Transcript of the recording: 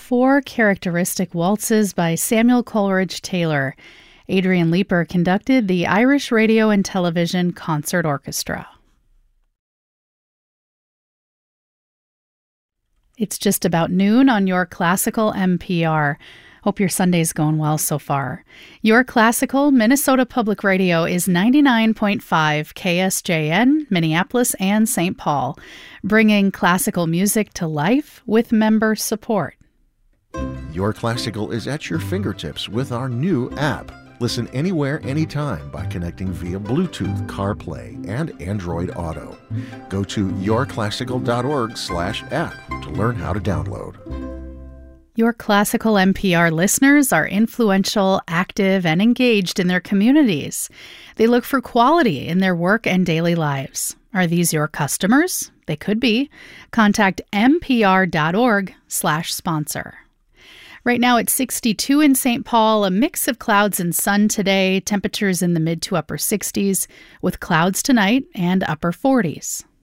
4 characteristic waltzes by Samuel Coleridge Taylor. Adrian Leeper conducted the Irish Radio and Television Concert Orchestra. It's just about noon on Your Classical NPR. Hope your Sunday's going well so far. Your Classical Minnesota Public Radio is 99.5 KSJN, Minneapolis and St. Paul, bringing classical music to life with member support. Your Classical is at your fingertips with our new app. Listen anywhere, anytime by connecting via Bluetooth, CarPlay, and Android Auto. Go to yourclassical.org/app to learn how to download. Your Classical NPR listeners are influential, active, and engaged in their communities. They look for quality in their work and daily lives. Are these your customers? They could be. Contact npr.org/sponsor. Right now it's 62 in St. Paul, a mix of clouds and sun today, temperatures in the mid to upper 60s, with clouds tonight and upper 40s.